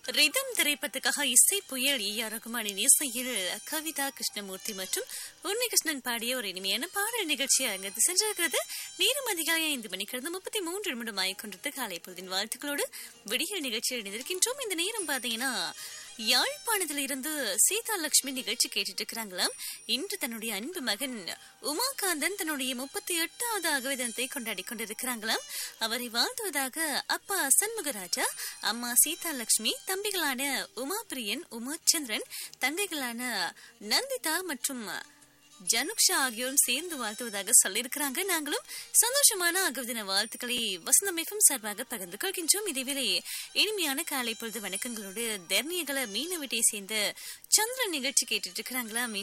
Rhythm திரைப்படத்துக்காக இசை புயல் ஏ.ஆர். ரகுமானின் இசையில் கவிதா கிருஷ்ணமூர்த்தி மற்றும் உன்னிகிருஷ்ணன் பாடிய ஒரு இனிமையான பாடல் நிகழ்ச்சி அங்கு சென்றிருக்கிறது. நேரம் அதிகாலை 5 மணிக்கு 33 நிமிடம் ஆகிக்கொண்டிருந்த காலை பொழுதின் வாழ்த்துக்களோடு விடியல் நிகழ்ச்சியில் இணைந்திருக்கின்றோம். இந்த நேரம் பாத்தீங்கன்னா யாழ்ப்பாணத்தில் இருந்து சீதா லட்சுமி நிகழ்ச்சி கேட்டுட்டு இருக்கிறாங்களாம். இன்று தன்னுடைய அன்பு மகன் உமாகாந்தன் தன்னுடைய 38வது அகவை தினத்தை கொண்டாடி கொண்டிருக்கிறாங்களாம். அவரை வாழ்த்துவதாக அப்பா சண்முகராஜா, அம்மா சீதா லட்சுமி, தம்பிகளான உமாபிரியன், உமாச்சந்திரன், தங்கைகளான நந்திதா மற்றும் ஜனுக்ஷா ஆகியோரும் சேர்ந்து வாழ்த்துவதாக சொல்லியிருக்கிறாங்க. நாங்களும் சந்தோஷமான அகவதின வாழ்த்துக்களை வசந்தமேகம் சார்பாக பகிர்ந்து கொள்கின்றோம். இதேவேளை இனிமையான காலை பொழுது வணக்கங்களோடு தர்ணியகல மீனவீட்டை சேர்ந்த சந்திரன் நிகழ்ச்சி கேட்டுட்டு இருக்கிறாங்களா.